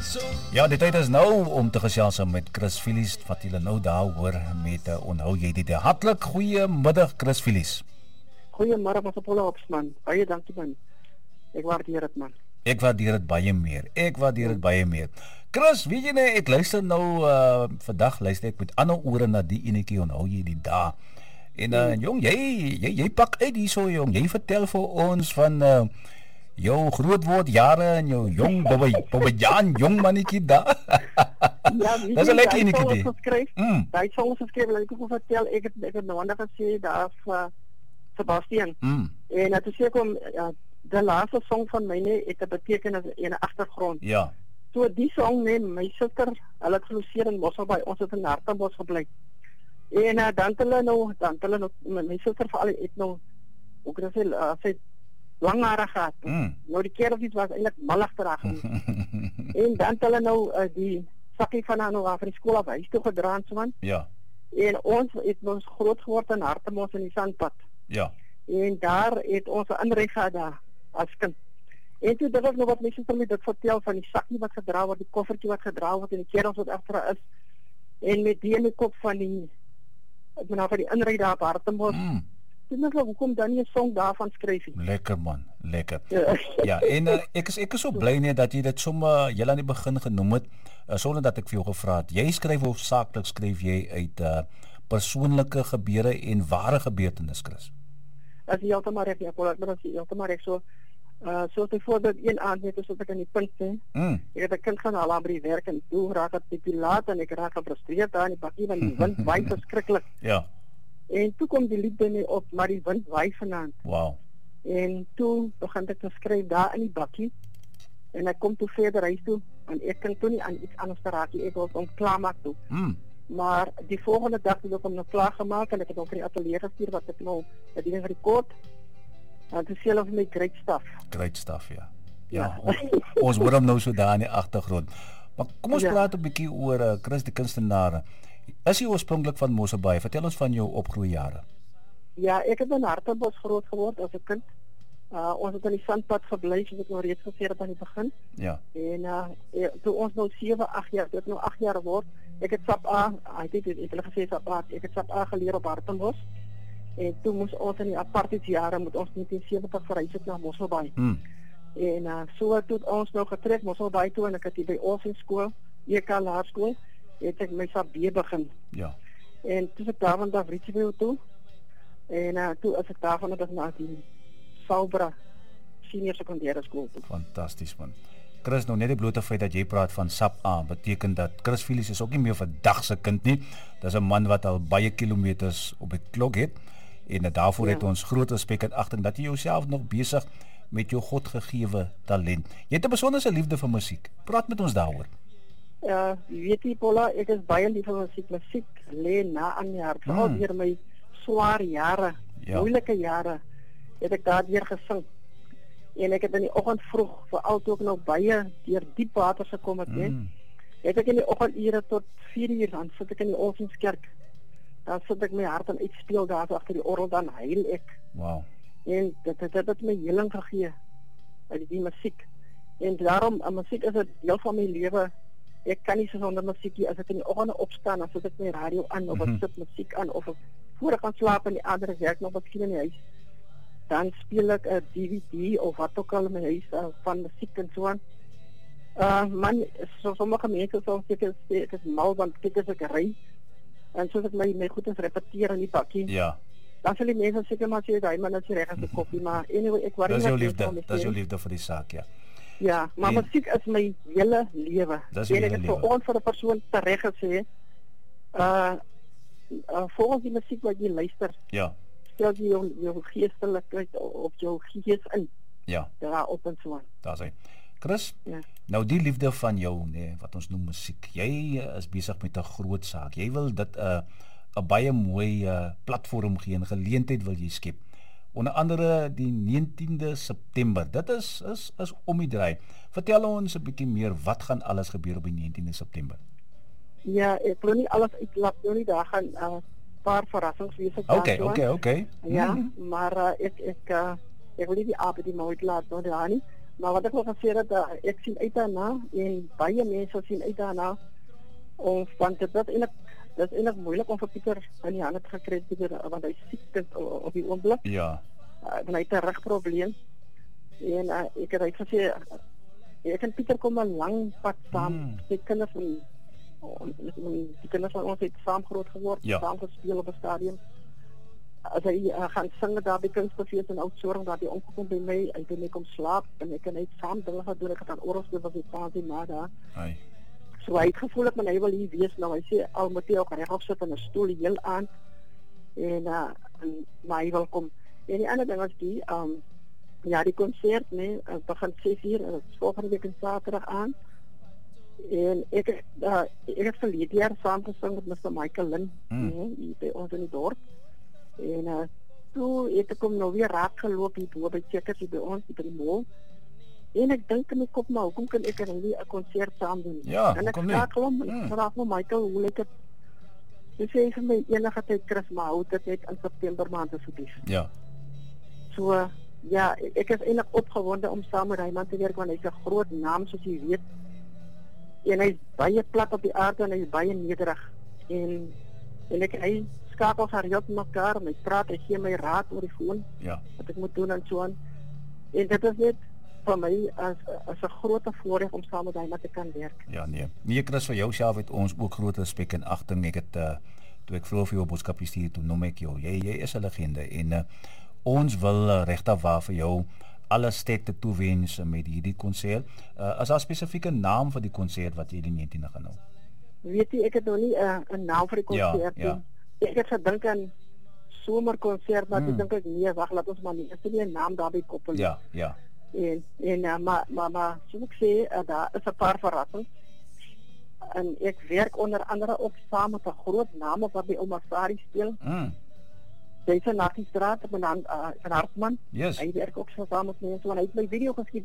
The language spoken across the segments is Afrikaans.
Ja, die tyd is nou om te gesels met Chris Phillies, wat julle nou daar hoor met onthou jy dit. Hartlik goeiemiddag Chris Phillies. Goeiemôre ons Apollo Hopsman. Baie dankie man. Ek waardeer dit man. Ek waardeer dit baie meer. Chris, weet jy nee, ek luister nou vandag luister ek met ander ore na die enetjie onthou jy die dae. En jong, jy pak uit hierso jong. Jy vertel vir ons van jou grootword jare en jou jong Bobbejaan jong mannetjie daar. Ja, dis 'n lekker enetjie die. Daai song geskryf, wil ek ook vertel. Ek het nou ander gesê daar vir Sebastian. En het sê kom die laaste song van my nee, het 'n betekenis in 'n agtergrond. Ja. So die song neem my suster, hulle het geloseer in Mosselbaai. Ons het in Hartenbos gebly. En dan hulle nou my suster veral het nou ook gesê sy lang hare gehad. Nou die keer of iets was eintlik mallig terug. En dan hulle nou die sakkie van haar nou af van die skool af huis toe gedra en so man. Ja. En ons het ons groot geword in Hartenbos in die sandpad. Ja. En daar het ons 'n inryg gehad daar as kind. En toe dit was nog wat mense vir my dit vertel van die sakkie wat gedra word, die koffertjie wat gedra word en die kerels wat agter is. En met die in die kop van die van die inryg daar op Hartenbos. Dis nou hoekom dan nie 'n song daarvan skryf nie. Lekker man, lekker. Ja, en ek is so bly net dat jy dit sommer jy aan die begin genoem het sonder dat ek vir jou gevra het. Jy skryf hoofsaaklik skryf jy uit persoonlike gebeure en ware gebeurtenisse, Chris. As jy heeltemal reg, ja, maar as jy heeltemal reg so byvoorbeeld een aand net as ek aan die punt sê. Ek het 'n kind gaan haal by die werk en toe raak dit bietjie laat en ek raak gefrustreerd daar in die bakkie want die wind waai verskriklik. Ja. En toe kom die liedde nie op, maar die wind waai vanaand. Wow. En toe begin ek te skryf daar in die bakkie. En ek kom toe verder huis toe en ek kan toe nie aan iets anders raak nie. Ek wil hom klaarmaak toe. Maar die volgende dag het ek hom nou klaar gemaak en ek het hom vir die ateljee gestuur wat ek nou die ding rekord. En toe sê hulle vir my great stuff, ja. Ja. Ons hoor hom nou so daar in die agtergrond. Maar kom ons praat 'n bietjie oor Chris die kunstenaar. Is jy oorspronklik van Mosselbaai? Vertel ons van jou opgroeijare. Ja, ek het in Hartenbos groot geword as 'n kind. Ons het in die sandpad gebly, soos ek nou reeds gesê het aan die begin. Ja. En toe ons nou 7, 8 jaar, dit nou 8 jaar word, ek het SAP A, ek het SAP A geleer op Hartenbos. En toe moes ons in die apartheidsjare moet ons 1970 verhuis het na Mosselbaai. En so het ons nou getrek Mosselbaai toe en ek het hier by Olsen skool, EK Laerskool, het ek my SAP B begin. Ja. En toe ek daarvan daar Richfield toe. En toe as ek daarvan het na die Salbra senior sekondêre skool toe. Fantasties man. Chris, nou net die blote feit dat jy praat van SAP A beteken dat Chris Phillies is ook nie meer vandag se kind nie. Dis 'n man wat al baie kilometers op die klok het en daarvoor het ons groot respek en agting dat jy jouself nog besig met jou godgegewe talent. Jy het 'n besondere liefde vir musiek. Praat met ons daaroor. Ja, weet jy Paula, ek is baie lief vir musiek. Musiek lê na aan my hart. Al deur my swaar jare, moeilike jare, het ek daardeur gesing. En ek het in die oggend vroeg, veral toe ek nou baie deur diep water gekom het, het ek in die oggendure tot 4 uur, dan sit ek in die Olsenskerk. Dan sit ek my hart aan uitspeel daar so agter die orgel, dan huil ek. Wow. En dit het my heling gegee uit die musiek. En daarom, musiek is 'n deel van my lewe. Ek kan nie sonder musiek nie. As ek in die oggende opstaan, dan sit ek my radio aan of ek sit musiek aan of ek voor ek gaan slaap en die ander werk nog miskien in die huis. Dan speel ek 'n DVD of wat ook al in my huis van musiek en so aan. Man, sommige mense sal sê ek is mal want kyk as ek ry en soos ek my goedens repeteer in die bakkie. Ja. Dan sal die mense seker maar sê daai man is reg as 'n koppie, maar anyway, ek worry nie. Dis jou liefde vir die saak, ja. Ja, maar musiek is my hele lewe. En ek het vir ons vir 'n persoon tereg gesê, volgens die musiek wat jy luister, stel jy jou geestelikheid op jou gees in. Ja. Daar op en so aan. Daar's hy. Chris, nou die liefde van jou, wat ons noem musiek. Jy is besig met 'n groot saak. Jy wil dit 'n baie mooi platform gee en geleentheid wil jy skep. Onder andere die 19de September. Dit is om die draai. Vertel ons 'n bietjie meer, wat gaan alles gebeur op die 19de September? Ja, ek wil nie alles uitlap nie, daar gaan paar verrassings wees. Okay. Ja, maar ek wil nie die aap die mooi laat nou daar nie. Maar wat ek wil gesê het, ek sien uit daarna en baie mense sien uit daarna want dit is eintlik moeilik om vir Pieter in die hande te gekry want hy siek op die oomblik. Ja. Want hy het 'n rugprobleem. En ek het gesê ek en Pieter kom 'n lang pad saam. Die kinders van ons het saam groot geword, saam gespeel op 'n stadion. As hy gaan sing daar by Kunstefees in Oudtshoorn, daar het hy omgekom by my, hy het my kom slaap en ek en hy het saam dinge gedoen. Ek het aan oral speel wat die pasie maar daar. So hy het gevoel dat hy wil hier wees nou. Hy sê al moet hy ook regop sit in 'n stoel die heel aand en maar hy wil kom. En die ander ding was die konsert begin 6:00 en volgende week in Saterdag aan. En ek het verlede jaar saam gesing met Mr. Michael Lynn hier by ons in die dorp. En toe het ek hom nou weer raak geloop hier bo by Checkers hier by ons by die mall. En ek dink in my kop maar hoekom kan ek nie 'n konsert saam doen nie? Ja, en ek skakel hom en ek vra vir Michael hoe lyk dit? Hy sê vir my enige tyd Chris, maar hou dit net in September maand asseblief. Ja. So ja, ek is eintlik opgewonde om saam met Raymond te werk want hy's 'n groot naam soos jy weet. En hy's baie plat op die aarde en hy's baie nederig. En hy skakel gereeld met mekaar en hy praat, hy gee my raad oor die foon. Ja. Wat ek moet doen en so aan. En dit is net vir my as 'n groot voorreg om saam met Raymond te kan werk. Ja, nee Chris, vir jou self het ons ook groot respek en agting. Ek het toe ek vroeg vir jou boodskap stuur, toe noem ek jou. Jy is 'n legende en ons wil regtig waar vir jou alle sterkte toewens met hierdie konsert. As daar 'n spesifieke naam vir die konsert wat jy die 19e gaan hou? Weet jy, ek het nog nie 'n naam vir die konsert nie. Ja. Ek het gedink aan somerkonsert, maar ek dink ek nee, wag, laat ons maar nie. Ek het nie 'n naam daarby koppel nie. Ja. En maar soos ek sê, daar is 'n paar verrassings. En ek werk onder andere ook saam met 'n groot naam wat by Omar Sari speel. Hy is na die straat van Hartman. Yes. Hy werk ook saam met mense, want hy het my video geskiet.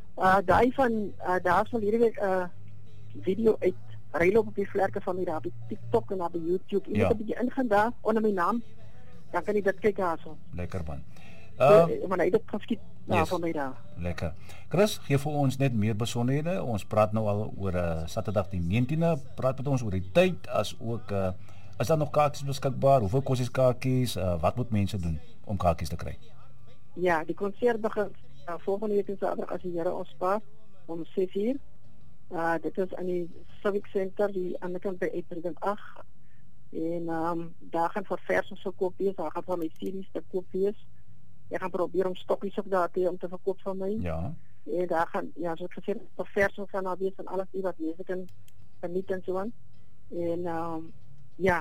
Daar sal hierdie week video uit Ryloop op die vlerke van my daar op TikTok en op YouTube. Jy moet 'n bietjie ingaan daar onder my naam. Dan kan jy dit kyk daarso. Lekker man. Want hy het dit geskiet van my daar. Lekker. Chris, gee vir ons net meer besonderhede. Ons praat nou al oor Saterdag die 19e. Praat met ons oor die tyd as ook is daar nog kaartjies beskikbaar? Hoeveel kos is kaartjies? Wat moet mense doen om kaartjies te kry? Ja, die konsert begin volgende week in Saterdag as die Here ons spaar om 6:00. Dit is aan die Civic Center, die ander kant by 838. En daar gaan vir verse verkoop wees, daar gaan van my series te koop wees. Ek gaan probeer om stokkies op daar te hê om te verkoop van my. Ja. En daar gaan, ja, soos ek gesê het, vir verse van daar wees en alles wat mense kan geniet en so aan. En ja,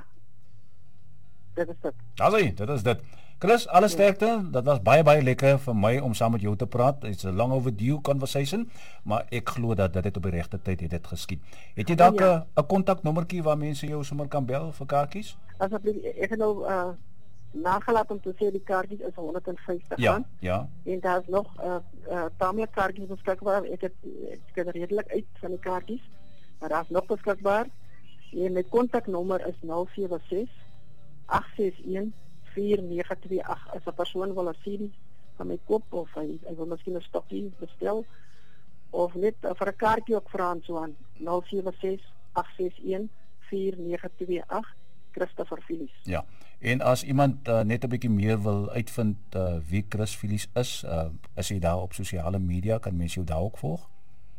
dit is dit. Dit is dit. Chris, alle sterkte. Dat was baie lekker vir my om saam met jou te praat. It's a long overdue conversation, maar ek glo dat dit op die regte tyd het dit geskied. Het jy dalk 'n kontaknommertjie waar mense jou sommer kan bel vir kaartjies? Asseblief, ek het nou nagelaat om te sê die kaartjies is R150. Ja. En daar is nog tamelik kaartjies beskikbaar. Ek het redelik uit van die kaartjies, maar daar is nog beskikbaar. En my kontaknommer is 076 861 4928. As 'n persoon wil 'n serie van my koop of hy wil miskien 'n stokkie bestel of net vir 'n kaartjie ook vra aan so aan 076 861 4928 Christopher Phillies. Ja. En as iemand net 'n bietjie meer wil uitvind wie Chris Phillies is hy daar op sosiale media, kan mense jou daar ook volg?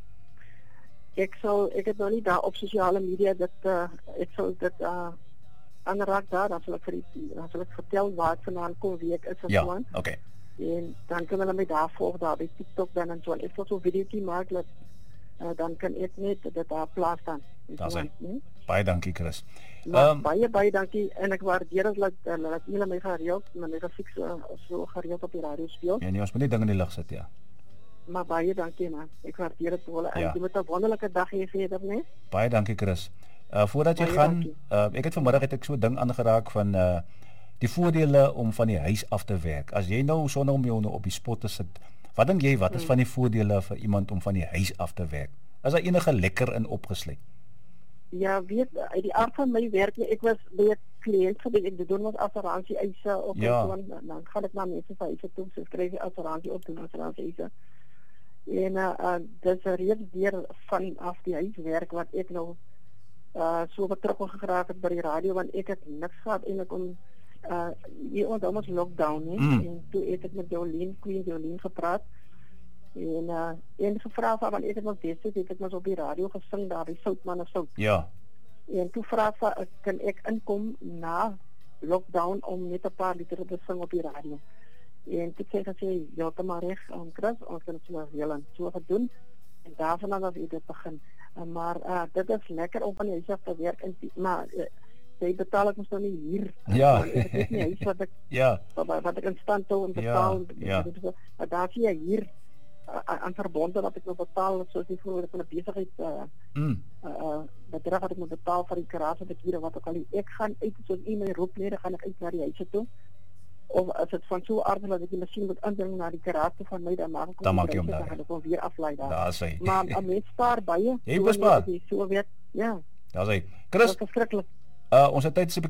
Ek het nog nie daar op sosiale media ek sal dit aanraak daar, dan sal ek vertel waar ek vandaan kom, wie ek is en so aan. Okay. En dan kan hulle my daar volg daar by TikTok dan en so aan. Ek sal so 'n videoetjie maak dat dan kan ek net dit daar plaas dan. Baie dankie Chris. Baie dankie en ek waardeer dat julle my gereeld, my musiek so gereeld op die radio speel. Ja, nee, ons moet nie dinge in die lug sit, ja. Maar baie dankie man. Ek waardeer dit wel. En jy moet 'n wonderlike dag hê verder, né? Baie dankie Chris. Voordat jy gaan, ek het vanmiddag so 'n ding aangeraak van die voordele om van die huis af te werk. As jy nou sonder om jou op die spot te sit, wat dink jy, wat is van die voordele vir iemand om van die huis af te werk? Is daar enige lekker in opgesluit? Ja, weet, uit die aard van my werk, ek was by 'n kliënt gewees, ek doen ons assuransie eise op dan gaan ek na mense se huise toe, so skryf die assuransie op doen assuransie eise. En dis reeds deur vanaf die huiswerk wat ek nou so betrokke geraak het by die radio, want ek het niks gehad eintlik om hier onthou ons lockdown, en toe het ek met Jolien gepraat, en gevra van, want ek het nog destyds, ek het ons op die radio gesing daar, die Soutman of Sout. Ja. En toe vra van, kan ek inkom na lockdown om net 'n paar liedere te sing op die radio. En toe sê sy, ja, te maar reg, Chris, ons kan het so gedoen, en daarvan af het dit begin. Maar dit is lekker om van die huis af te werk, maar jy betaal ek moes nou nie hier. Ja. Ek weet nie huis wat ek, wat ek in stand hou en betaal. Maar daar sien jy hier aan verbonde wat ek nou betaal, soos die voorbeeld van 'n besigheid bedrag wat ek moet betaal vir die garage wat ek hier, wat ook al. Ek gaan uit, soos my roep neer, gaan ek uit na die huise toe. Of as dit van so aard dat ek die masjien moet indring na die garage van my, dan maak ek hom daar. Dan gaan ek hom weer aflei daar. Daar is hy. Maar 'n mens spaar baie. Jy bespaar. So weet, ja. Daar is hy. Chris, dit is verskriklik. Ons het tyd